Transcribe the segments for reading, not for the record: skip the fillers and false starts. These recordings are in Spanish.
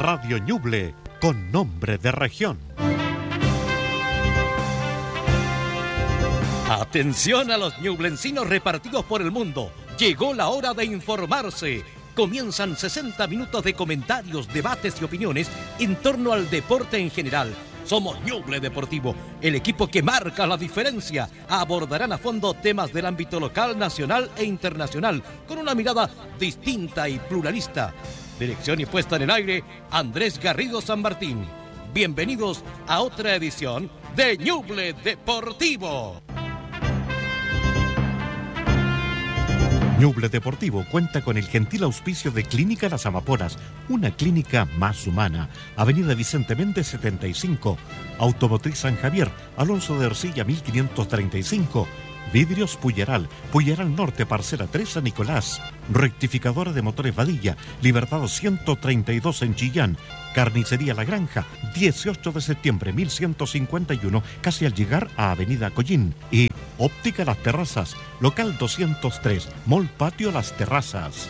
Radio Ñuble, con nombre de región. Atención a los ñublencinos repartidos por el mundo. Llegó la hora de informarse. Comienzan 60 minutos de comentarios, debates y opiniones en torno al deporte en general. Somos Ñuble Deportivo, el equipo que marca la diferencia. Abordarán a fondo temas del ámbito local, nacional e internacional, con una mirada distinta y pluralista. Dirección y puesta en el aire, Andrés Garrido San Martín. Bienvenidos a otra edición de Ñuble Deportivo. Ñuble Deportivo cuenta con el gentil auspicio de Clínica Las Amapolas, una clínica más humana. Avenida Vicente Méndez 75, Automotriz San Javier, Alonso de Ercilla 1535, Vidrios Puyeral, Puyeral Norte, Parcela 3 San Nicolás, Rectificadora de Motores Vadilla, Libertad 132 en Chillán, Carnicería La Granja, 18 de septiembre 1151, casi al llegar a Avenida Collín, y Óptica Las Terrazas, local 203, Mall Patio Las Terrazas.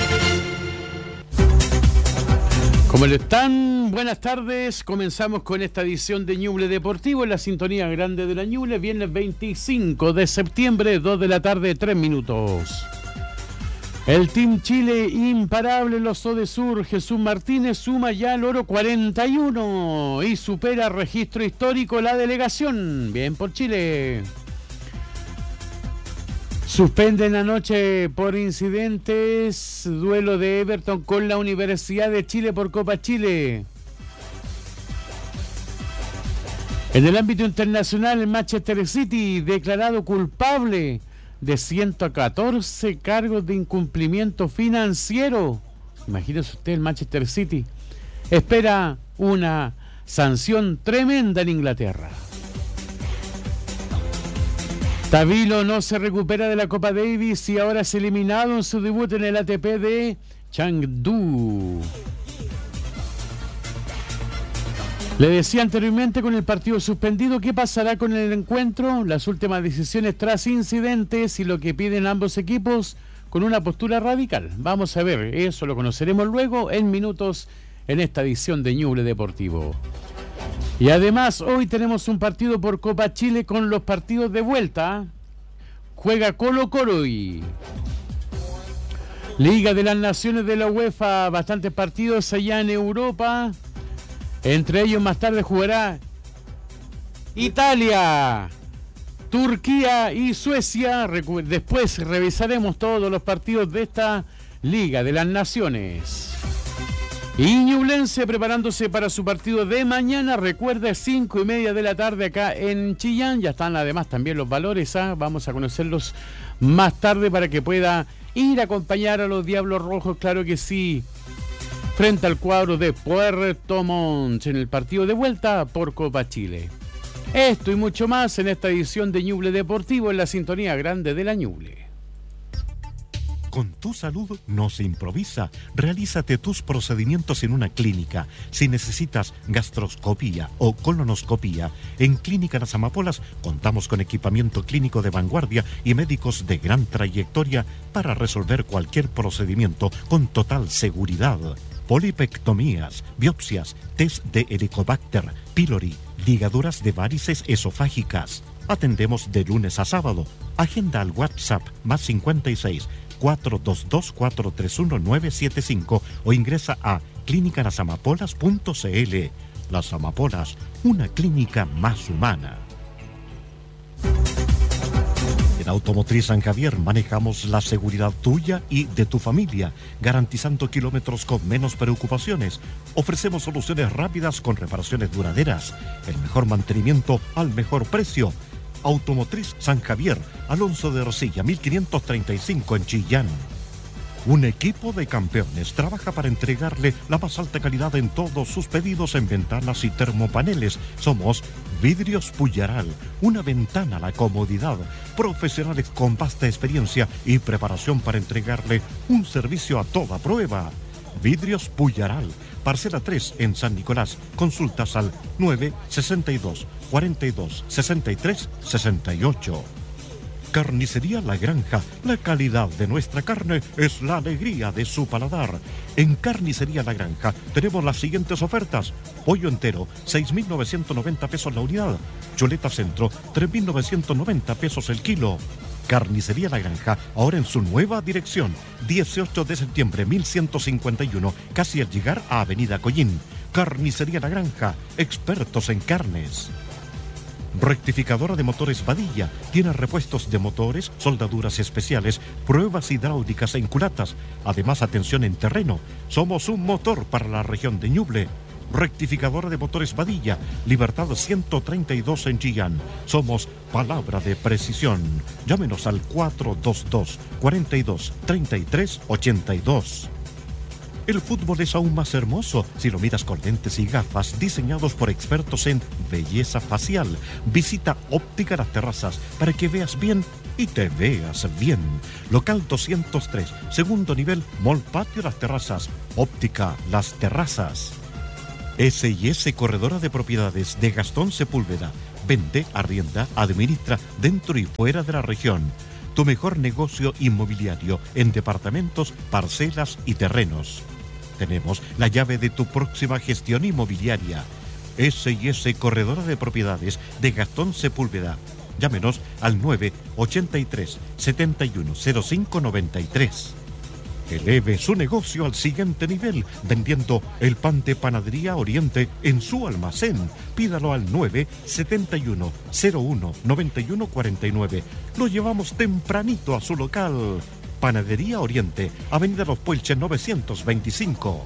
¿Cómo le están? Buenas tardes. Comenzamos con esta edición de Ñuble Deportivo en la sintonía grande de la Ñuble, viernes 25 de septiembre, 2 de la tarde, 3 minutos. El Team Chile imparable, los Sodesur, Jesús Martínez suma ya el oro 41 y supera registro histórico la delegación. Bien por Chile. Suspenden anoche por incidentes duelo de Everton con la Universidad de Chile por Copa Chile. En el ámbito internacional, el Manchester City declarado culpable de 114 cargos de incumplimiento financiero. Imagínese usted, el Manchester City espera una sanción tremenda en Inglaterra. Tabilo no se recupera de la Copa Davis y ahora es eliminado en su debut en el ATP de Chengdu. Le decía anteriormente, con el partido suspendido, ¿qué pasará con el encuentro? Las últimas decisiones tras incidentes y lo que piden ambos equipos con una postura radical. Vamos a ver, eso lo conoceremos luego en minutos en esta edición de Ñuble Deportivo. Y además hoy tenemos un partido por Copa Chile con los partidos de vuelta. Juega Colo-Colo y Liga de las Naciones de la UEFA, bastantes partidos allá en Europa. Entre ellos más tarde jugará Italia, Turquía y Suecia. Después revisaremos todos los partidos de esta Liga de las Naciones. Y Ñublense preparándose para su partido de mañana. Recuerda, 5:30 de la tarde acá en Chillán. Ya están además también los valores. Vamos a conocerlos más tarde para que pueda ir a acompañar a los Diablos Rojos, claro que sí, frente al cuadro de Puerto Montt en el partido de vuelta por Copa Chile. Esto y mucho más en esta edición de Ñuble Deportivo en la sintonía grande de la Ñuble. Con tu salud no se improvisa. Realízate tus procedimientos en una clínica. Si necesitas gastroscopía o colonoscopía, en Clínica Las Amapolas contamos con equipamiento clínico de vanguardia y médicos de gran trayectoria para resolver cualquier procedimiento con total seguridad. Polipectomías, biopsias, test de Helicobacter pylori, ligaduras de varices esofágicas. Atendemos de lunes a sábado. Agenda al WhatsApp +56 422-431-975 o ingresa a clinicanasamapolas.cl. Las Amapolas, una clínica más humana. En Automotriz San Javier manejamos la seguridad tuya y de tu familia, garantizando kilómetros con menos preocupaciones. Ofrecemos soluciones rápidas con reparaciones duraderas, el mejor mantenimiento al mejor precio. Automotriz San Javier, Alonso de Ercilla 1535 en Chillán. Un equipo de campeones trabaja para entregarle la más alta calidad en todos sus pedidos en ventanas y termopaneles. Somos Vidrios Puyeral, una ventana a la comodidad. Profesionales con vasta experiencia y preparación para entregarle un servicio a toda prueba. Vidrios Puyeral, Parcela 3 en San Nicolás. Consultas al 962 42 63 68. Carnicería La Granja, la calidad de nuestra carne es la alegría de su paladar. En Carnicería La Granja tenemos las siguientes ofertas. Pollo entero, 6.990 pesos la unidad. Chuleta centro, 3.990 pesos el kilo. Carnicería La Granja, ahora en su nueva dirección, 18 de septiembre 1151, casi al llegar a Avenida Collín. Carnicería La Granja, expertos en carnes. Rectificadora de motores Padilla. Tiene repuestos de motores, soldaduras especiales, pruebas hidráulicas en culatas. Además, atención en terreno. Somos un motor para la región de Ñuble. Rectificadora de motores Padilla. Libertad 132 en Chillán. Somos palabra de precisión. Llámenos al 422-42-33-82. El fútbol es aún más hermoso si lo miras con lentes y gafas diseñados por expertos en belleza facial. Visita Óptica Las Terrazas para que veas bien y te veas bien. Local 203, segundo nivel, Mall Patio Las Terrazas. Óptica Las Terrazas. S&S Corredora de Propiedades de Gastón Sepúlveda. Vende, arrienda, administra dentro y fuera de la región. Tu mejor negocio inmobiliario en departamentos, parcelas y terrenos. Tenemos la llave de tu próxima gestión inmobiliaria. S&S Corredora de Propiedades de Gastón Sepúlveda. Llámenos al 983-710593. Eleve su negocio al siguiente nivel vendiendo el pan de Panadería Oriente en su almacén. Pídalo al 971-01-9149. Lo llevamos tempranito a su local. Panadería Oriente, Avenida Los Puelches 925.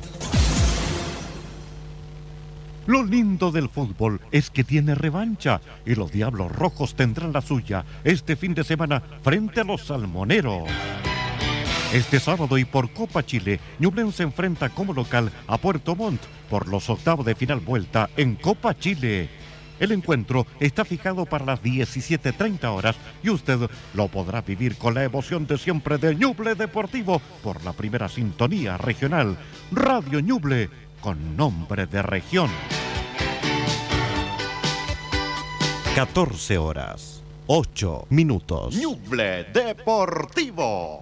Lo lindo del fútbol es que tiene revancha y los Diablos Rojos tendrán la suya este fin de semana frente a los Salmoneros. Este sábado y por Copa Chile, Ñublense se enfrenta como local a Puerto Montt por los octavos de final vuelta en Copa Chile. El encuentro está fijado para las 17:30 horas y usted lo podrá vivir con la emoción de siempre de Ñuble Deportivo por la primera sintonía regional, Radio Ñuble, con nombre de región. 14 horas, 8 minutos. Ñuble Deportivo.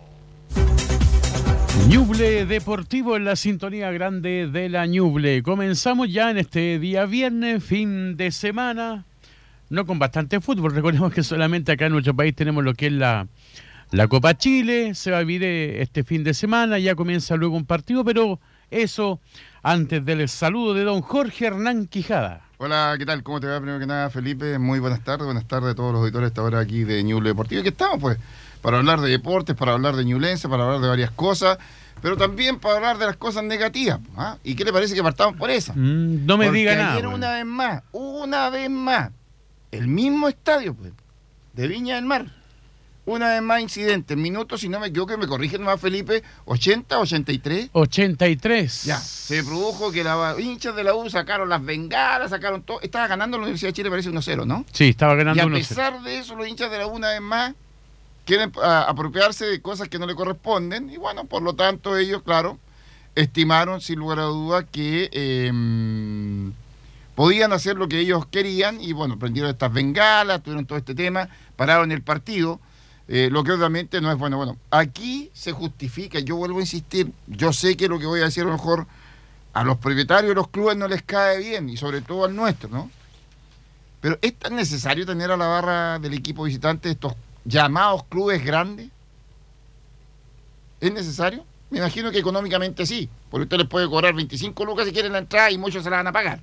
Ñuble Deportivo en la sintonía grande de la Ñuble. Comenzamos ya en este día viernes, fin de semana, no con bastante fútbol. Recordemos que solamente acá en nuestro país tenemos lo que es la Copa Chile. Se va a vivir este fin de semana, ya comienza luego un partido, pero eso antes del saludo de don Jorge Hernán Quijada. Hola, ¿qué tal? ¿Cómo te va? Primero que nada, Felipe, muy buenas tardes a todos los auditores a esta hora aquí de Ñuble Deportivo. Aquí estamos, pues, para hablar de deportes, para hablar de ñublense, para hablar de varias cosas, pero también para hablar de las cosas negativas. ¿Ah? ¿Y qué le parece que partamos por esa? No me diga nada. Ayer una vez más, el mismo estadio, pues, de Viña del Mar. Una vez más incidente, minutos, si no me equivoco, me corrigen más Felipe, 80, 83. 83. Ya, se produjo que los hinchas de la U sacaron las bengalas, sacaron todo. Estaba ganando la Universidad de Chile, parece 1-0, ¿no? Sí, estaba ganando 1-0. Y a pesar de eso, los hinchas de la U una vez más quieren apropiarse de cosas que no le corresponden. Y bueno, por lo tanto, ellos, claro, estimaron sin lugar a duda que podían hacer lo que ellos querían. Y bueno, prendieron estas bengalas, tuvieron todo este tema, pararon el partido. Lo que obviamente no es bueno. Bueno, aquí se justifica, yo vuelvo a insistir, yo sé que lo que voy a decir a lo mejor a los propietarios de los clubes no les cae bien, y sobre todo al nuestro, ¿no? Pero ¿es tan necesario tener a la barra del equipo visitante estos llamados clubes grandes? ¿Es necesario? Me imagino que económicamente sí, porque usted les puede cobrar 25 lucas si quieren la entrada y muchos se la van a pagar.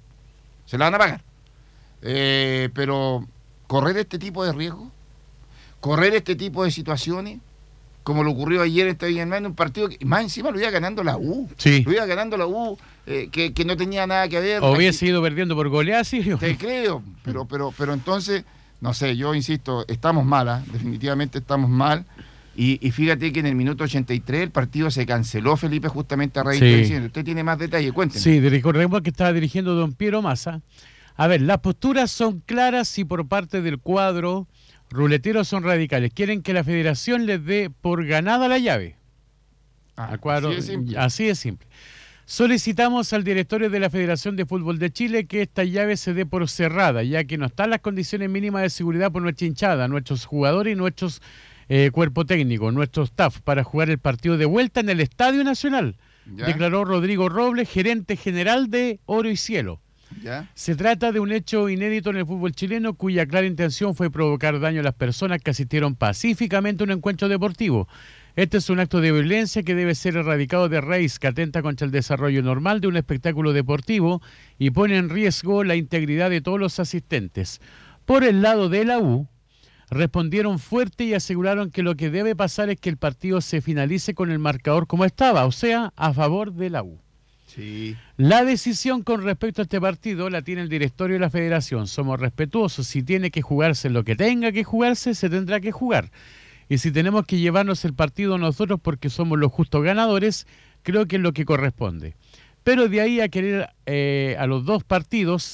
Pero correr este tipo de riesgos, correr este tipo de situaciones, como lo ocurrió ayer en en un partido que más encima lo iba ganando la U. Sí. Lo iba ganando la U, que no tenía nada que ver. O hubiese ido perdiendo por goleada, sí. Te creo, pero entonces, no sé, yo insisto, estamos mal, definitivamente estamos mal. Y fíjate que en el minuto 83 el partido se canceló, Felipe, justamente a raíz de eso. Usted tiene más detalles, cuénteme. Sí, recordemos que estaba dirigiendo don Piero Massa. A ver, las posturas son claras y por parte del cuadro ruleteros son radicales. Quieren que la federación les dé por ganada la llave. Al cuadro, así de simple. Solicitamos al directorio de la Federación de Fútbol de Chile que esta llave se dé por cerrada, ya que no están las condiciones mínimas de seguridad por nuestra hinchada, nuestros jugadores y nuestros cuerpo técnico, nuestro staff, para jugar el partido de vuelta en el Estadio Nacional, declaró Rodrigo Robles, gerente general de Oro y Cielo. Se trata de un hecho inédito en el fútbol chileno, cuya clara intención fue provocar daño a las personas que asistieron pacíficamente a un encuentro deportivo. Este es un acto de violencia que debe ser erradicado de raíz, que atenta contra el desarrollo normal de un espectáculo deportivo y pone en riesgo la integridad de todos los asistentes. Por el lado de la U, respondieron fuerte y aseguraron que lo que debe pasar es que el partido se finalice con el marcador como estaba, o sea, a favor de la U. Sí. La decisión con respecto a este partido la tiene el directorio de la federación. Somos respetuosos. Si tiene que jugarse lo que tenga que jugarse, se tendrá que jugar. Y si tenemos que llevarnos el partido nosotros porque somos los justos ganadores, creo que es lo que corresponde. Pero de ahí a querer a los dos partidos,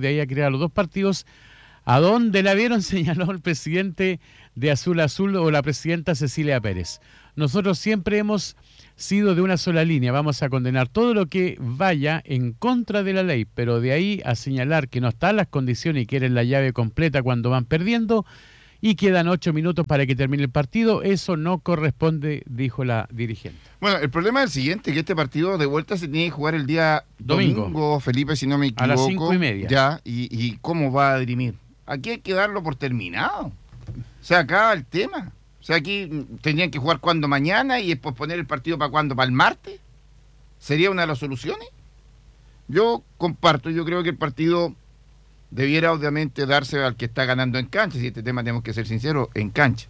¿a dónde la vieron? Señaló el presidente de Azul Azul o la presidenta Cecilia Pérez. Nosotros siempre hemos sido de una sola línea, vamos a condenar todo lo que vaya en contra de la ley, pero de ahí a señalar que no están las condiciones y quieren la llave completa cuando van perdiendo y quedan 8 minutos para que termine el partido, eso no corresponde, dijo la dirigente. Bueno, el problema es el siguiente, que este partido de vuelta se tiene que jugar el día domingo, Felipe, si no me equivoco. A las 5:30. Ya, y ¿cómo va a dirimir? Aquí hay que darlo por terminado. Se acaba el tema. O sea, aquí tendrían que jugar cuando mañana y posponer el partido para cuándo, para el martes. ¿Sería una de las soluciones? Yo comparto, yo creo que el partido debiera obviamente darse al que está ganando en cancha, si este tema tenemos que ser sinceros, en cancha.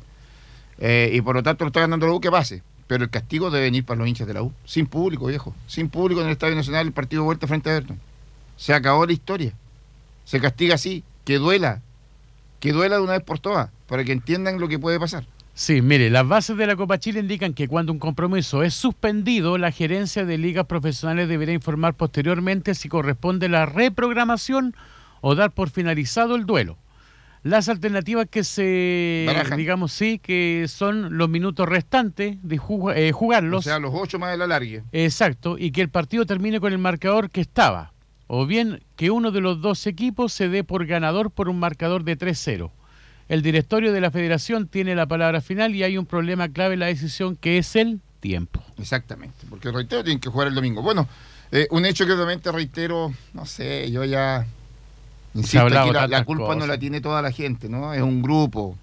Y por lo tanto lo está ganando la U, que pase. Pero el castigo debe venir para los hinchas de la U. Sin público, viejo. Sin público en el Estadio Nacional, el partido de vuelta frente a Everton. Se acabó la historia. Se castiga así, que duela de una vez por todas, para que entiendan lo que puede pasar. Sí, mire, las bases de la Copa Chile indican que cuando un compromiso es suspendido, la gerencia de ligas profesionales deberá informar posteriormente si corresponde la reprogramación o dar por finalizado el duelo. Las alternativas que se barajan, digamos, sí, que son los minutos restantes de jugarlos. O sea, los 8 más el alargue. Exacto, y que el partido termine con el marcador que estaba. O bien que uno de los dos equipos se dé por ganador por un marcador de 3-0. El directorio de la federación tiene la palabra final y hay un problema clave en la decisión, que es el tiempo. Exactamente, porque reitero, tienen que jugar el domingo. Bueno, un hecho que obviamente reitero, no sé, yo ya insisto, aquí la culpa cosas. No la tiene toda la gente, ¿no? Es un grupo,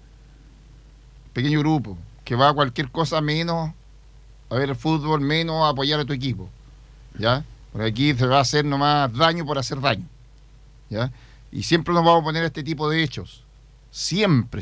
pequeño grupo, que va a cualquier cosa menos a ver el fútbol, menos a apoyar a tu equipo, ¿ya? Porque aquí se va a hacer nomás daño por hacer daño, ¿ya? Y siempre nos vamos a poner a este tipo de hechos. Siempre,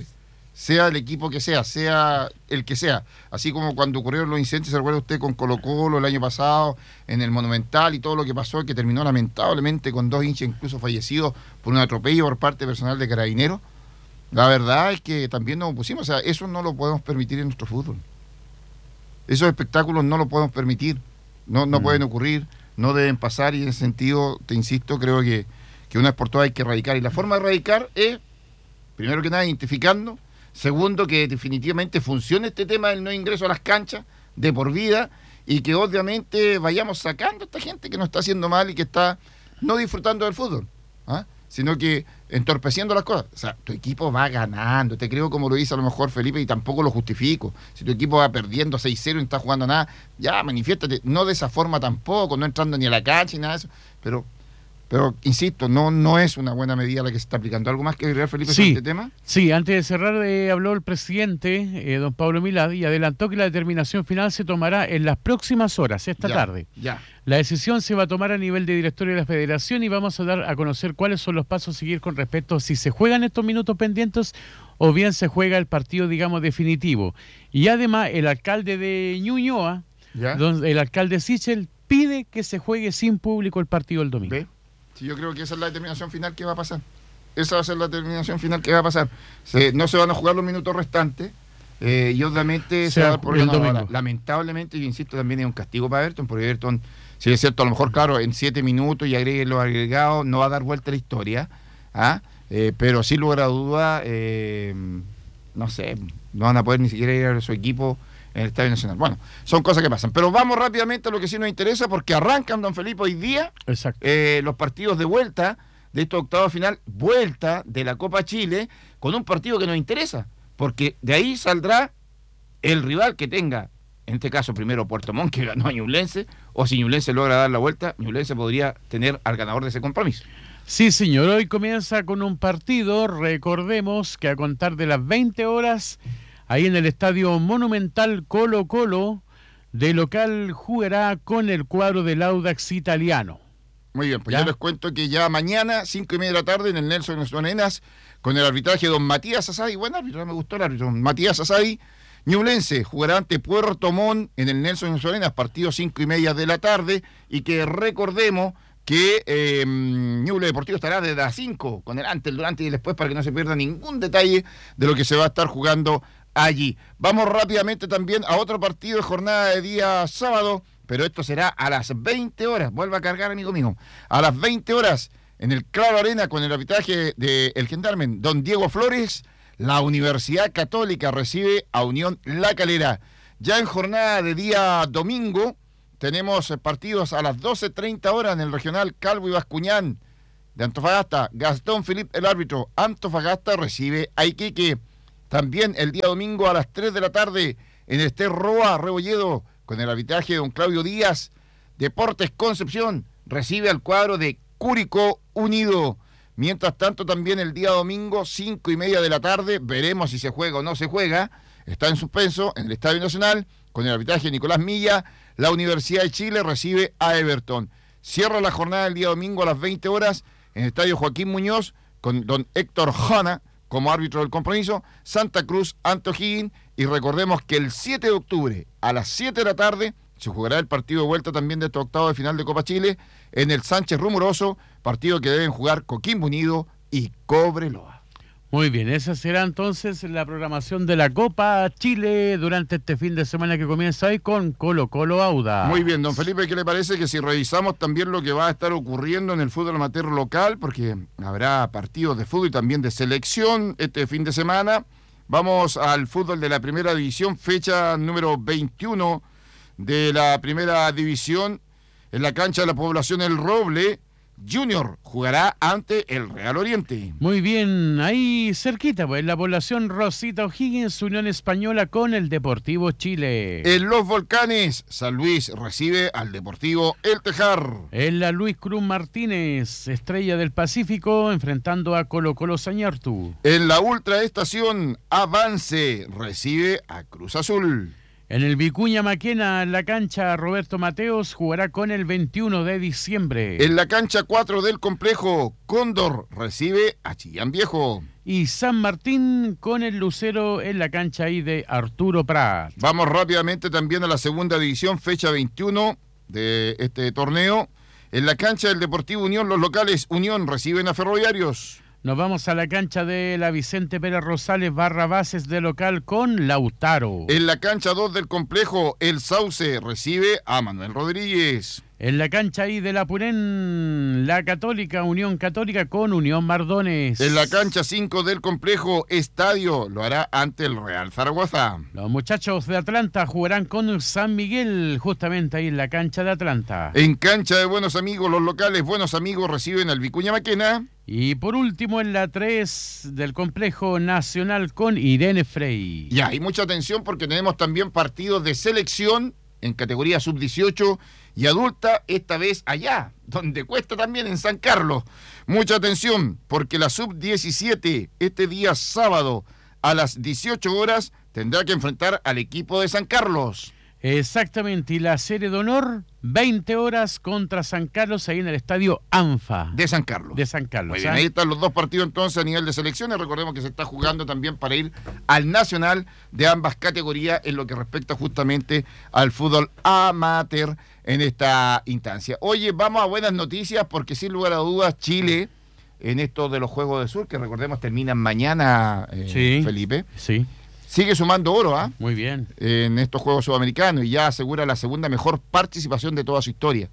sea el equipo que sea el que sea, así como cuando ocurrieron los incidentes, ¿se recuerda usted con Colo-Colo el año pasado, en el Monumental y todo lo que pasó, que terminó lamentablemente con 2 hinchas incluso fallecidos por un atropello por parte de personal de Carabineros? La verdad es que también nos opusimos, o sea, eso no lo podemos permitir en nuestro fútbol. Esos espectáculos no lo podemos permitir, no pueden ocurrir, no deben pasar, y en ese sentido, te insisto, creo que una vez por todas hay que erradicar, y la forma de erradicar es, primero que nada, identificando. Segundo, que definitivamente funcione este tema del no ingreso a las canchas de por vida, y que obviamente vayamos sacando a esta gente que nos está haciendo mal y que está no disfrutando del fútbol, sino que entorpeciendo las cosas. O sea, tu equipo va ganando, te creo como lo dice a lo mejor Felipe, y tampoco lo justifico. Si tu equipo va perdiendo 6-0 y no está jugando nada, ya manifiéstate, no de esa forma tampoco, no entrando ni a la cancha ni nada de eso, pero insisto, no es una buena medida la que se está aplicando. ¿Algo más que agregar, Felipe, sobre este tema? Sí, antes de cerrar, habló el presidente, don Pablo Milad, y adelantó que la determinación final se tomará en las próximas horas, esta tarde. Ya. La decisión se va a tomar a nivel de directorio de la federación y vamos a dar a conocer cuáles son los pasos a seguir con respecto a si se juegan estos minutos pendientes o bien se juega el partido, digamos, definitivo. Y además, el alcalde de Ñuñoa, el alcalde Sichel, pide que se juegue sin público el partido el domingo. Sí, yo creo que esa es la determinación final que va a pasar. Esa va a ser la determinación final que va a pasar. No se van a jugar los minutos restantes, y obviamente se va a dar por el domingo. Lamentablemente, yo insisto, también es un castigo para Everton, porque Everton, si es cierto, a lo mejor, claro, en 7 minutos y agreguen los agregados, no va a dar vuelta la historia, pero sin lugar a duda, no sé, no van a poder ni siquiera ir a su equipo en el Estadio Nacional. Bueno, son cosas que pasan. Pero vamos rápidamente a lo que sí nos interesa, porque arrancan, don Felipe, hoy día los partidos de vuelta de estos octavos final, vuelta de la Copa Chile, con un partido que nos interesa, porque de ahí saldrá el rival que tenga, en este caso primero Puerto Montt, que ganó a Ñublense, o si Ñublense logra dar la vuelta, Ñublense podría tener al ganador de ese compromiso. Sí, señor, hoy comienza con un partido, recordemos que a contar de las 20 horas, ahí en el Estadio Monumental Colo-Colo, de local jugará con el cuadro del Audax Italiano. Muy bien, pues ¿Ya? yo les cuento que ya mañana, 5:30 de la tarde, en el Nelson Arenas, con el arbitraje de don Matías Asadi, buen árbitro, me gustó el árbitro, Matías Asadi, Ñublense jugará ante Puerto Montt en el Nelson Arenas, partido 5:30 de la tarde, y que recordemos que Ñuble Deportivo estará desde las 5, con el antes, el durante y el después, para que no se pierda ningún detalle de lo que se va a estar jugando allí. Vamos rápidamente también a otro partido de jornada de día sábado, pero esto será a las 20 horas. Vuelva a cargar, amigo mío. A las 20 horas, en el Claro Arena, con el arbitraje del gendarme don Diego Flores, la Universidad Católica recibe a Unión La Calera. Ya en jornada de día domingo, tenemos partidos a las 12:30 horas en el regional Calvo y Bascuñán de Antofagasta. Gastón Felipe, el árbitro. Antofagasta recibe a Iquique. También el día domingo a las 3 de la tarde en Ester Roa, Rebolledo, con el arbitraje de don Claudio Díaz. Deportes Concepción recibe al cuadro de Curicó Unido. Mientras tanto, también el día domingo, 5:30 de la tarde, veremos si se juega o no se juega. Está en suspenso en el Estadio Nacional, con el arbitraje de Nicolás Milla. La Universidad de Chile recibe a Everton. Cierra la jornada el día domingo a las 20 horas en el Estadio Joaquín Muñoz, con don Héctor Jana como árbitro del compromiso, Santa Cruz ante O'Higgins, y recordemos que el 7 de octubre a las 7 de la tarde se jugará el partido de vuelta también de estos octavos de final de Copa Chile en el Sánchez Rumoroso, partido que deben jugar Coquimbo Unido y Cobreloa. Muy bien, esa será entonces la programación de la Copa Chile durante este fin de semana que comienza hoy con Colo-Colo Audax. Muy bien, don Felipe, ¿qué le parece que si revisamos también lo que va a estar ocurriendo en el fútbol amateur local, porque habrá partidos de fútbol y también de selección este fin de semana? Vamos al fútbol de la primera división, fecha número 21 de la primera división, en la cancha de la Población El Roble. Junior jugará ante el Real Oriente. Muy bien, ahí cerquita, pues, la población Rosita O'Higgins, Unión Española con el Deportivo Chile. En Los Volcanes, San Luis recibe al Deportivo El Tejar. En la Luis Cruz Martínez, Estrella del Pacífico, enfrentando a Colo-Colo Sañartu. En la Ultraestación, Avance recibe a Cruz Azul. En el Vicuña Maquena, en la cancha Roberto Mateos, jugará con el 21 de diciembre. En la cancha 4 del complejo, Cóndor recibe a Chillán Viejo. Y San Martín con el Lucero en la cancha ahí de Arturo Prat. Vamos rápidamente también a la segunda división, fecha 21 de este torneo. En la cancha del Deportivo Unión, los locales Unión reciben a Ferroviarios. Nos vamos a la cancha de la Vicente Pérez Rosales, Barrabases de local con Lautaro. En la cancha 2 del complejo, El Sauce recibe a Manuel Rodríguez. En la cancha ahí de la Purén, la Católica, Unión Católica con Unión Mardones. En la cancha 5 del complejo, Estadio lo hará ante el Real Zaragoza. Los muchachos de Atlanta jugarán con San Miguel, justamente ahí en la cancha de Atlanta. En cancha de Buenos Amigos, los locales Buenos Amigos reciben al Vicuña Maquena. Y por último, en la 3 del complejo nacional con Irene Frey. Ya, y mucha atención porque tenemos también partidos de selección en categoría sub-18 y adulta, esta vez allá, donde cuesta también, en San Carlos. Mucha atención, porque la sub-17, este día sábado, a las 18 horas, tendrá que enfrentar al equipo de San Carlos. Exactamente, y la serie de honor, 20 horas contra San Carlos, ahí en el estadio ANFA. De San Carlos. De San Carlos. Muy bien, ahí están los dos partidos entonces a nivel de selecciones. Recordemos que se está jugando también para ir al nacional de ambas categorías en lo que respecta justamente al fútbol amateur en esta instancia. Oye, vamos a buenas noticias porque sin lugar a dudas Chile, en esto de los Juegos del Sur, que recordemos terminan mañana, Sí. Felipe, Sí, sigue sumando oro, ¿ah? muy bien. En estos Juegos Sudamericanos y ya asegura la segunda mejor participación de toda su historia.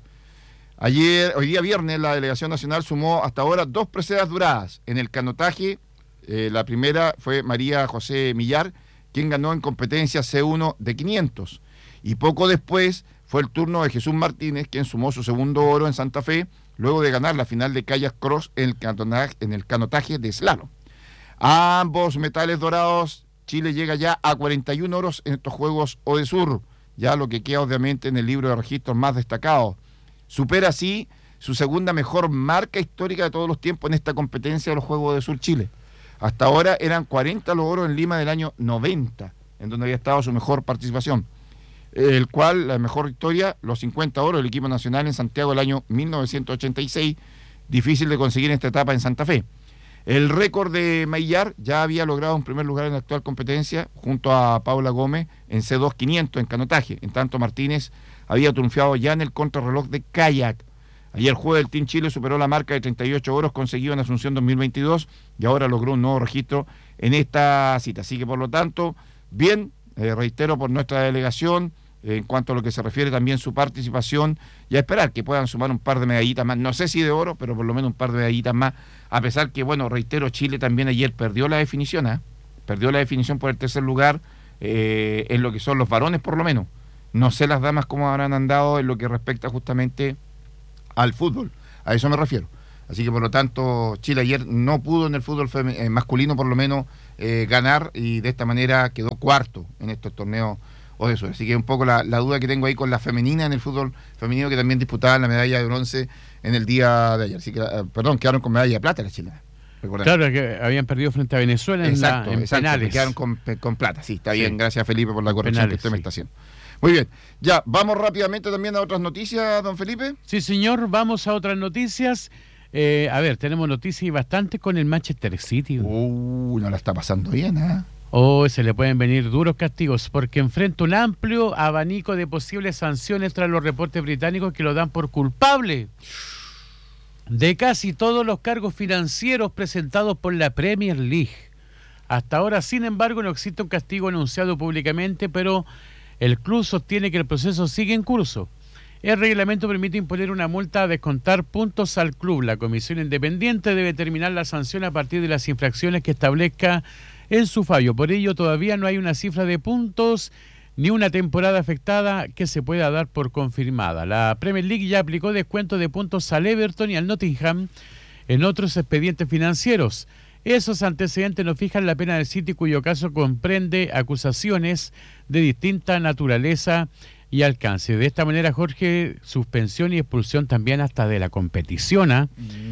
Hoy día viernes, la delegación nacional sumó hasta ahora 2 preseas duradas. En el canotaje, la primera fue María José Millar, quien ganó en competencia C1 de 500. Y poco después fue el turno de Jesús Martínez, quien sumó su segundo oro en Santa Fe, luego de ganar la final de kayak cross en el canotaje de slalom. Ambos metales dorados Chile llega ya a 41 oros en estos Juegos Odesur, ya lo que queda obviamente en el libro de registros más destacados. Supera así su segunda mejor marca histórica de todos los tiempos en esta competencia de los Juegos Odesur Chile. Hasta ahora eran 40 los oros en Lima del año 90, en donde había estado su mejor participación. El cual, la mejor historia, los 50 oros del equipo nacional en Santiago del año 1986, difícil de conseguir en esta etapa en Santa Fe. El récord de Maillar ya había logrado un primer lugar en la actual competencia junto a Paula Gómez en C2 500 en canotaje. En tanto, Martínez había triunfado ya en el contrarreloj de kayak. Ayer jueves el Team Chile superó la marca de 38 oros conseguido en Asunción 2022 y ahora logró un nuevo registro en esta cita. Así que por lo tanto, bien, reitero por nuestra delegación, en cuanto a lo que se refiere también su participación, y a esperar que puedan sumar un par de medallitas más, no sé si de oro, pero por lo menos un par de medallitas más, a pesar que, bueno, reitero, Chile también ayer perdió la definición, perdió la definición por el tercer lugar, en lo que son los varones por lo menos. No sé las damas cómo habrán andado en lo que respecta justamente al fútbol, a eso me refiero. Así que por lo tanto Chile ayer no pudo en el fútbol masculino por lo menos ganar, y de esta manera quedó cuarto en estos torneos Odesur. Así que un poco la duda que tengo ahí con la femenina en el fútbol femenino, que también disputaban la medalla de bronce en el día de ayer. Así que, quedaron con medalla de plata las chilenas. Recordemos. Claro, que habían perdido frente a Venezuela en penales. Quedaron con plata, sí, está bien. Gracias, Felipe, por la corrección penales, que usted me está haciendo. Muy bien, ya, vamos rápidamente también a otras noticias, don Felipe. Sí, señor, vamos a otras noticias. A ver, tenemos noticias y bastante con el Manchester City. No la está pasando bien, Se le pueden venir duros castigos porque enfrenta un amplio abanico de posibles sanciones tras los reportes británicos que lo dan por culpable de casi todos los cargos financieros presentados por la Premier League. Hasta ahora, sin embargo, no existe un castigo anunciado públicamente, pero el club sostiene que el proceso sigue en curso. El reglamento permite imponer una multa a descontar puntos al club. La comisión independiente debe determinar la sanción a partir de las infracciones que establezca en su fallo. Por ello, todavía no hay una cifra de puntos ni una temporada afectada que se pueda dar por confirmada. La Premier League ya aplicó descuento de puntos al Everton y al Nottingham en otros expedientes financieros. Esos antecedentes no fijan la pena del City, cuyo caso comprende acusaciones de distinta naturaleza y alcance. De esta manera, Jorge, suspensión y expulsión también hasta de la competición.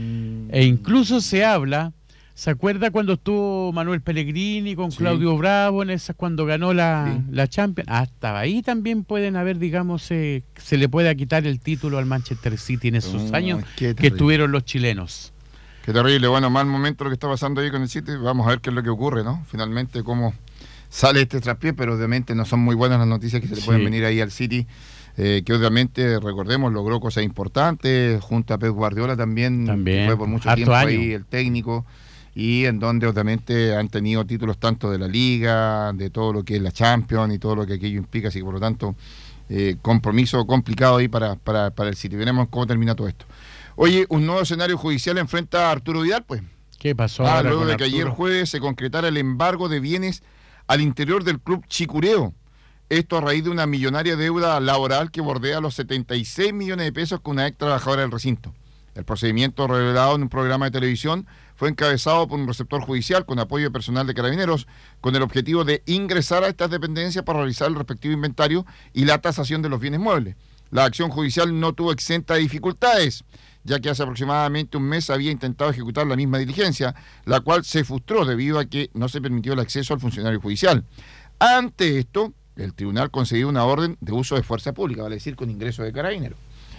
E incluso se habla, ¿se acuerda cuando estuvo Manuel Pellegrini con Claudio Bravo en esas cuando ganó la Champions? Hasta ahí también pueden haber, digamos, se le pueda quitar el título al Manchester City en esos años que estuvieron los chilenos. Qué terrible, bueno, mal momento lo que está pasando ahí con el City. Vamos a ver qué es lo que ocurre, ¿no? Finalmente cómo sale este traspié, pero obviamente no son muy buenas las noticias que se le pueden venir ahí al City, que obviamente, recordemos, logró cosas importantes, junto a Pep Guardiola también fue por mucho tiempo ahí el técnico, y en donde obviamente han tenido títulos tanto de la Liga, de todo lo que es la Champions y todo lo que aquello implica, así que por lo tanto, compromiso complicado ahí para el City. Veremos cómo termina todo esto. Oye, un nuevo escenario judicial enfrenta a Arturo Vidal, pues. ¿Qué pasó? Luego de que ayer jueves se concretara el embargo de bienes al interior del club Chicureo. Esto a raíz de una millonaria deuda laboral que bordea los 76 millones de pesos con una ex trabajadora del recinto. El procedimiento, revelado en un programa de televisión, fue encabezado por un receptor judicial con apoyo de personal de Carabineros, con el objetivo de ingresar a estas dependencias para realizar el respectivo inventario y la tasación de los bienes muebles. La acción judicial no tuvo exenta de dificultades, ya que hace aproximadamente un mes había intentado ejecutar la misma diligencia, la cual se frustró debido a que no se permitió el acceso al funcionario judicial. Ante esto, el tribunal concedió una orden de uso de fuerza pública, vale decir, con ingreso de Carabineros.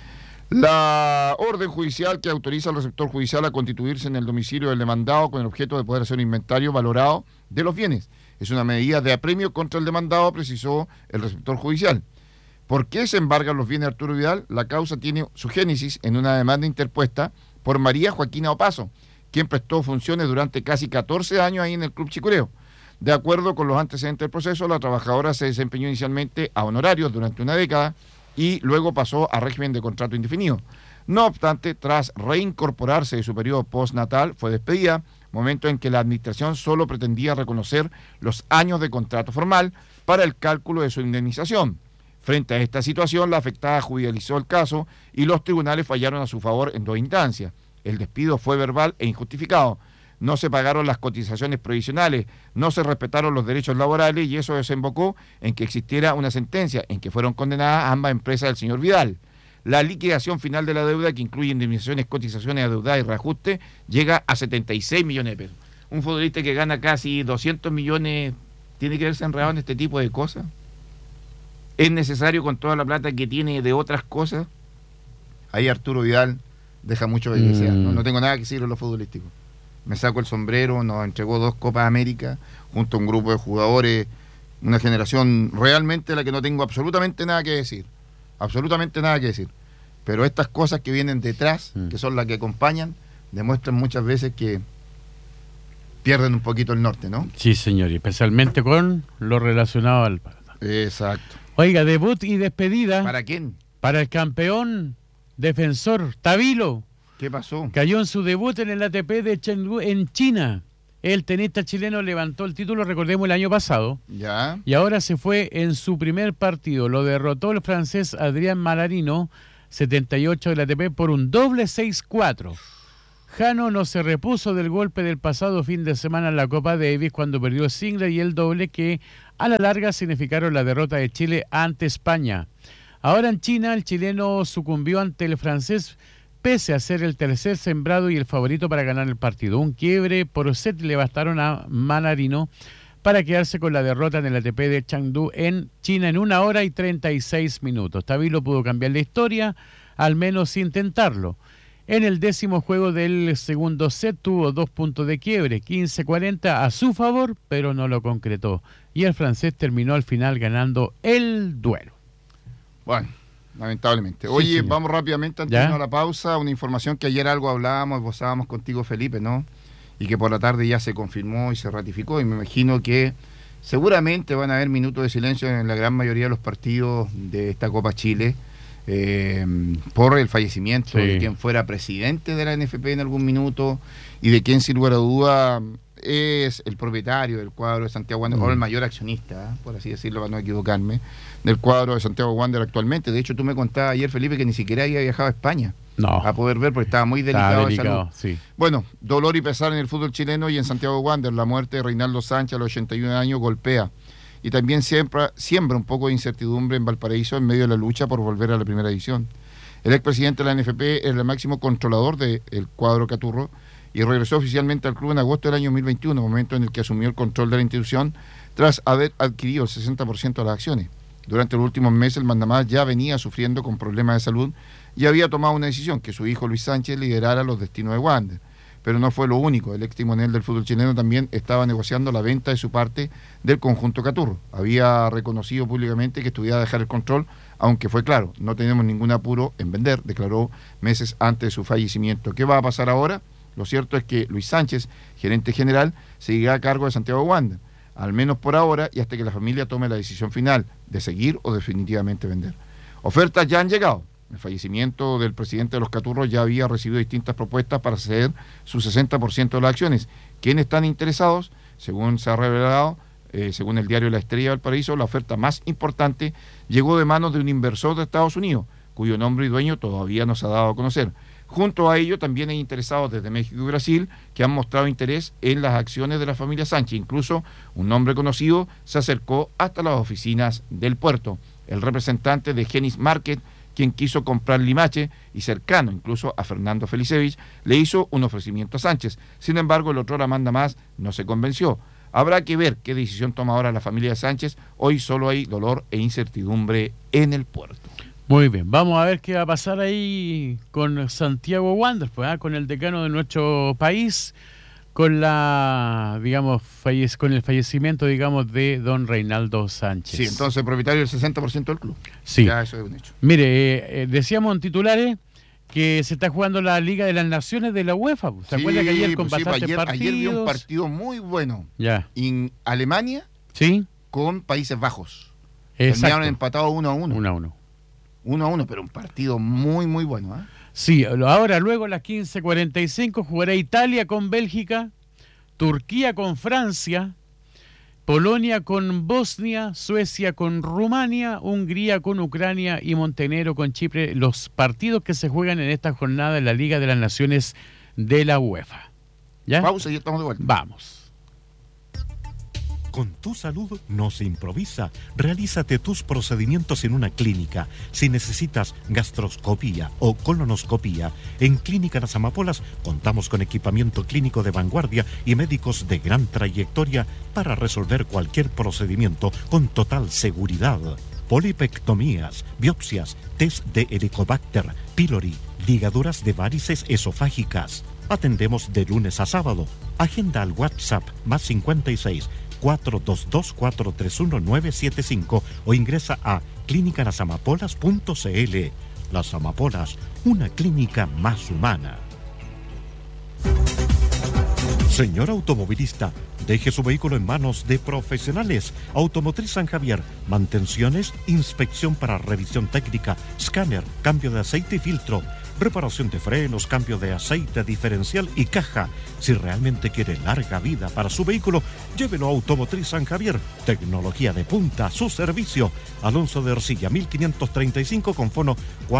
La orden judicial que autoriza al receptor judicial a constituirse en el domicilio del demandado con el objeto de poder hacer un inventario valorado de los bienes. Es una medida de apremio contra el demandado, precisó el receptor judicial. ¿Por qué se embargan los bienes de Arturo Vidal? La causa tiene su génesis en una demanda interpuesta por María Joaquina Opaso, quien prestó funciones durante casi 14 años ahí en el Club Chicureo. De acuerdo con los antecedentes del proceso, la trabajadora se desempeñó inicialmente a honorarios durante una década y luego pasó a régimen de contrato indefinido. No obstante, tras reincorporarse de su periodo postnatal, fue despedida, momento en que la administración solo pretendía reconocer los años de contrato formal para el cálculo de su indemnización. Frente a esta situación, la afectada judicializó el caso y los tribunales fallaron a su favor en 2 instancias. El despido fue verbal e injustificado. no se pagaron las cotizaciones provisionales, no se respetaron los derechos laborales y eso desembocó en que existiera una sentencia en que fueron condenadas ambas empresas del señor Vidal. La liquidación final de la deuda, que incluye indemnizaciones, cotizaciones adeudadas y reajuste, llega a 76 millones de pesos. Un futbolista que gana casi 200 millones, ¿tiene que verse enredado en este tipo de cosas? ¿Es necesario con toda la plata que tiene de otras cosas? Ahí Arturo Vidal deja mucho que desear. No tengo nada que decir en lo futbolístico. Me saco el sombrero, nos entregó 2 Copas América junto a un grupo de jugadores, una generación realmente a la que no tengo absolutamente nada que decir. Absolutamente nada que decir. Pero estas cosas que vienen detrás, que son las que acompañan, demuestran muchas veces que pierden un poquito el norte, ¿no? Sí, señor, y especialmente con lo relacionado al... Exacto. Oiga, debut y despedida. ¿Para quién? Para el campeón defensor Tabilo. ¿Qué pasó? Cayó en su debut en el ATP de Chengdu en China. El tenista chileno levantó el título, recordemos, el año pasado. Ya. Y ahora se fue en su primer partido. Lo derrotó el francés Adrián Manarino, 78 del ATP, por un doble 6-4. Jano no se repuso del golpe del pasado fin de semana en la Copa Davis cuando perdió el single y el doble, que a la larga significaron la derrota de Chile ante España. Ahora en China, el chileno sucumbió ante el francés pese a ser el tercer sembrado y el favorito para ganar el partido. Un quiebre por set le bastaron a Manarino para quedarse con la derrota en el ATP de Chengdu en China en 1 hora y 36 minutos. Tabilo pudo cambiar la historia, al menos intentarlo. En el 10º juego del segundo set tuvo 2 puntos de quiebre, 15-40 a su favor, pero no lo concretó. Y el francés terminó al final ganando el duelo. Bueno, lamentablemente. Sí, Oye, señor. vamos rápidamente antes de irnos a la pausa. Una información que ayer algo hablábamos, esbozábamos contigo, Felipe, ¿no? Y que por la tarde ya se confirmó y se ratificó. Y me imagino que seguramente van a haber minutos de silencio en la gran mayoría de los partidos de esta Copa Chile por el fallecimiento de quien fuera presidente de la NFP en algún minuto y de quien, sin lugar a duda, es el propietario del cuadro de Santiago Wander, o el mayor accionista, por así decirlo, para no equivocarme, del cuadro de Santiago Wander actualmente. De hecho, tú me contabas ayer, Felipe, que ni siquiera había viajado a España a poder ver, porque estaba muy delicado de salud. Sí. Bueno, dolor y pesar en el fútbol chileno y en Santiago Wander. La muerte de Reinaldo Sánchez a los 81 años golpea y también siembra un poco de incertidumbre en Valparaíso en medio de la lucha por volver a la primera división. El expresidente de la NFP es el máximo controlador del cuadro Caturro y regresó oficialmente al club en agosto del año 2021, momento en el que asumió el control de la institución tras haber adquirido el 60% de las acciones. Durante los últimos meses el mandamás ya venía sufriendo con problemas de salud y había tomado una decisión, que su hijo Luis Sánchez liderara los destinos de Wander. Pero no fue lo único, el ex timonel del fútbol chileno también estaba negociando la venta de su parte del conjunto Caturro. Había reconocido públicamente que estudiaba dejar el control, aunque fue claro, no tenemos ningún apuro en vender, declaró meses antes de su fallecimiento. ¿Qué va a pasar ahora? Lo cierto es que Luis Sánchez, gerente general, seguirá a cargo de Santiago Wander, al menos por ahora y hasta que la familia tome la decisión final de seguir o definitivamente vender. Ofertas ya han llegado. El fallecimiento del presidente de los Caturros ya había recibido distintas propuestas para ceder su 60% de las acciones. ¿Quiénes están interesados? Según se ha revelado, según el diario La Estrella del Paraíso, la oferta más importante llegó de manos de un inversor de Estados Unidos, cuyo nombre y dueño todavía no se ha dado a conocer. Junto a ello también hay interesados desde México y Brasil que han mostrado interés en las acciones de la familia Sánchez. Incluso un nombre conocido se acercó hasta las oficinas del puerto. El representante de Genis Market, quien quiso comprar Limache y cercano incluso a Fernando Felicevich, le hizo un ofrecimiento a Sánchez. Sin embargo, el otro manda más no se convenció. Habrá que ver qué decisión toma ahora la familia de Sánchez. Hoy solo hay dolor e incertidumbre en el puerto. Muy bien, vamos a ver qué va a pasar ahí con Santiago Wander, pues, con el decano de nuestro país, con la, digamos, con el fallecimiento, digamos, de don Reinaldo Sánchez. Sí, entonces propietario del 60% del club. Sí. Ya eso es un hecho. Mire, decíamos en titulares que se está jugando la Liga de las Naciones de la UEFA. ¿Se acuerda que ayer con bastantes partidos? Ayer vi un partido muy bueno. Ya. En Alemania, sí, con Países Bajos. exacto. Terminaron empatados 1-1. 1-1. 1-1, pero un partido muy, muy bueno, ¿eh? Sí, ahora luego a las 15:45 jugará Italia con Bélgica, Turquía con Francia, Polonia con Bosnia, Suecia con Rumania, Hungría con Ucrania y Montenegro con Chipre, los partidos que se juegan en esta jornada en la Liga de las Naciones de la UEFA. ¿Ya? Pausa y estamos de vuelta. Vamos. Con tu salud no se improvisa. Realízate tus procedimientos en una clínica. Si necesitas gastroscopía o colonoscopía, en Clínica Las Amapolas contamos con equipamiento clínico de vanguardia y médicos de gran trayectoria para resolver cualquier procedimiento con total seguridad. Polipectomías, biopsias, test de Helicobacter pylori, ligaduras de varices esofágicas. Atendemos de lunes a sábado. Agenda al WhatsApp +56 422-431-975 o ingresa a clinicanasamapolas.cl. Las Amapolas, una clínica más humana. Señor automovilista, deje su vehículo en manos de profesionales. Automotriz San Javier, mantenciones, inspección para revisión técnica, escáner, cambio de aceite y filtro, reparación de frenos, cambio de aceite diferencial y caja. Si realmente quiere larga vida para su vehículo, llévelo a Automotriz San Javier. Tecnología de punta a su servicio. Alonso de Ercilla, 1535 con fono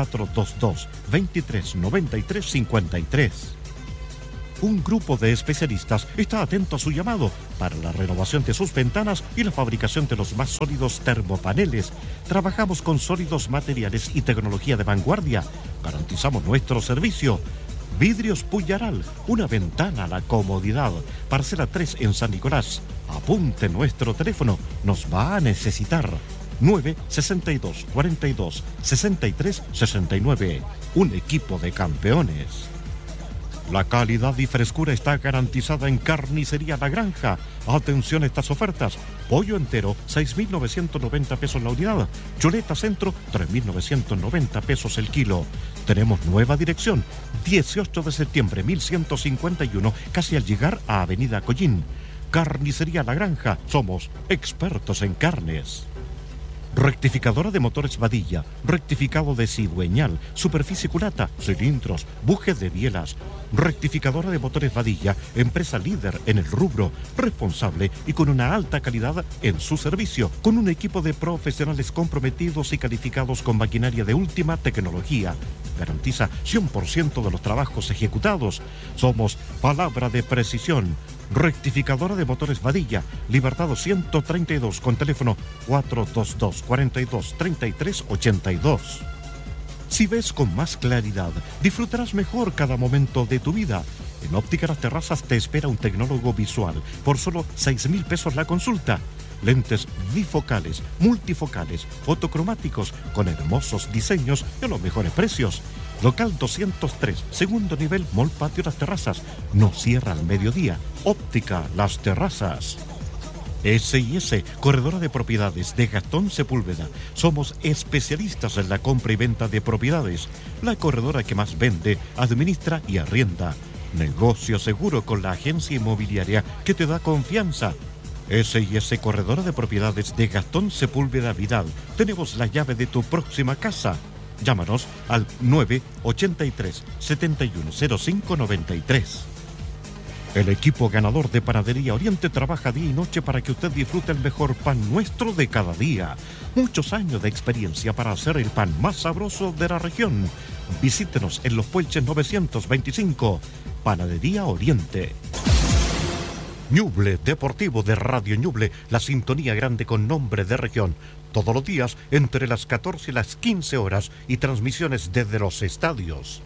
422-2393-53. Un grupo de especialistas está atento a su llamado para la renovación de sus ventanas y la fabricación de los más sólidos termopaneles. Trabajamos con sólidos materiales y tecnología de vanguardia. Garantizamos nuestro servicio. Vidrios Puyaral, una ventana a la comodidad. Parcela 3 en San Nicolás. Apunte nuestro teléfono, nos va a necesitar. 962 42 63 69. Un equipo de campeones. La calidad y frescura está garantizada en Carnicería La Granja. Atención a estas ofertas. Pollo entero, 6.990 pesos la unidad. Chuleta centro, 3.990 pesos el kilo. Tenemos nueva dirección. 18 de septiembre, 1151, casi al llegar a Avenida Collín. Carnicería La Granja. Somos expertos en carnes. Rectificadora de motores Badilla, rectificado de cigüeñal, superficie culata, cilindros, bujes de bielas. Rectificadora de motores Badilla, empresa líder en el rubro, responsable y con una alta calidad en su servicio, con un equipo de profesionales comprometidos y calificados con maquinaria de última tecnología. Garantiza 100% de los trabajos ejecutados. Somos palabra de precisión. Rectificadora de motores Badilla, Libertado 132 con teléfono 422-42-3382. Si ves con más claridad, disfrutarás mejor cada momento de tu vida. En Óptica Las Terrazas te espera un tecnólogo visual por solo 6.000 pesos la consulta. Lentes bifocales, multifocales, fotocromáticos con hermosos diseños y a los mejores precios. Local 203, segundo nivel, Mall Patio Las Terrazas. No cierra al mediodía. Óptica Las Terrazas. S&S, corredora de propiedades de Gastón Sepúlveda. Somos especialistas en la compra y venta de propiedades. La corredora que más vende, administra y arrienda. Negocio seguro con la agencia inmobiliaria que te da confianza. S&S, corredora de propiedades de Gastón Sepúlveda Vidal. Tenemos la llave de tu próxima casa. Llámanos al 983-710593. El equipo ganador de Panadería Oriente trabaja día y noche para que usted disfrute el mejor pan nuestro de cada día. Muchos años de experiencia para hacer el pan más sabroso de la región. Visítenos en Los Puelches 925. Panadería Oriente. Ñuble Deportivo de Radio Ñuble, la sintonía grande con nombre de región. Todos los días entre las 14 y las 15 horas y transmisiones desde los estadios.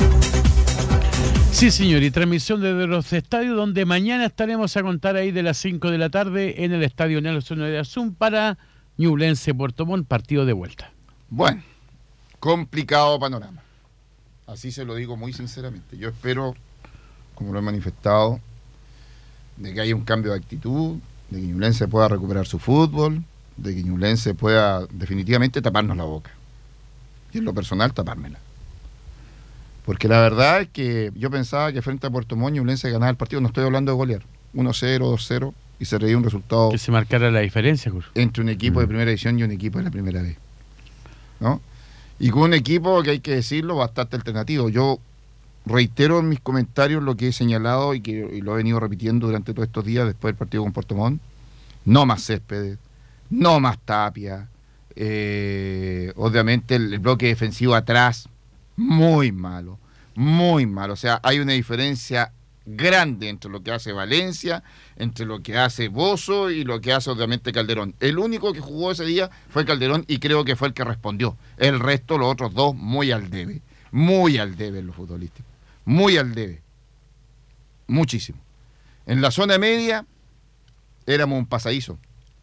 Sí, señor, y transmisión desde los estadios, donde mañana estaremos a contar ahí de las 5 de la tarde en el Estadio Nelson de Azul para Ñublense Puerto Montt, partido de vuelta. Bueno, complicado panorama. Así se lo digo muy sinceramente. Yo espero, como lo he manifestado, de que haya un cambio de actitud, de que Ñublense pueda recuperar su fútbol, de que Ñublense pueda definitivamente taparnos la boca. Y en lo personal, tapármela. Porque la verdad es que yo pensaba que frente a Puerto Montt Ñublense ganaba el partido. No estoy hablando de golear. 1-0, 2-0, y se reía un resultado que se marcara la diferencia, Cur. entre un equipo de primera división y un equipo de la primera B, ¿no? Y con un equipo que, hay que decirlo, bastante alternativo. Yo reitero en mis comentarios lo que he señalado y lo he venido repitiendo durante todos estos días después del partido con Puerto Montt. No más Céspedes, no más Tapia, obviamente el bloque defensivo atrás muy malo, o sea, hay una diferencia grande entre lo que hace Valencia, entre lo que hace Bozzo y lo que hace obviamente Calderón. El único que jugó ese día fue Calderón y creo que fue el que respondió. El resto, los otros dos, muy al debe en lo futbolístico, muy al debe, muchísimo. En la zona media éramos un pasadizo.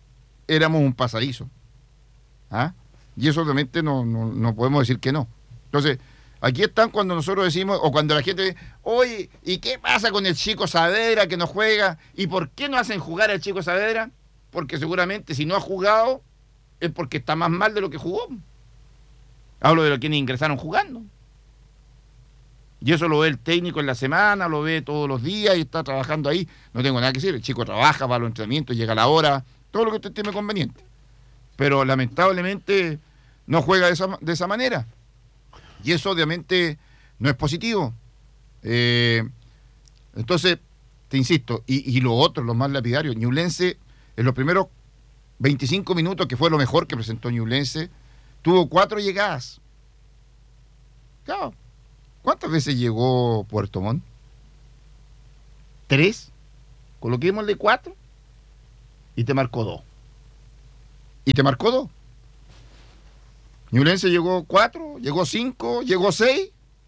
¿Ah? Y eso obviamente no podemos decir que no. Entonces, aquí están cuando nosotros decimos, o cuando la gente dice, oye, ¿y qué pasa con el Chico Saavedra que no juega? ¿Y por qué no hacen jugar al Chico Saavedra? Porque seguramente si no ha jugado es porque está más mal de lo que jugó. Hablo de los quienes ingresaron jugando. Y eso lo ve el técnico en la semana, lo ve todos los días y está trabajando ahí. No tengo nada que decir, el chico trabaja, va a los entrenamientos, llega a la hora, todo lo que usted tiene conveniente. Pero lamentablemente no juega de esa manera. Y eso obviamente no es positivo. Entonces, te insisto, y lo otro, lo más lapidario, Ñublense, en los primeros 25 minutos, que fue lo mejor que presentó Ñublense, tuvo 4 llegadas. Claro. ¿Cuántas veces llegó Puerto Montt? 3. Coloquémosle 4. Y te marcó 2. Ñublense llegó 4, llegó 5, llegó 6